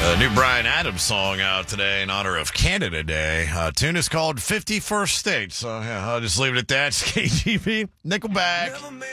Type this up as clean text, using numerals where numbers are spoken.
A new Bryan Adams song out today in honor of Canada Day. Tune is called 51st State. So, yeah, I'll just leave it at that. It's KGB, Nickelback.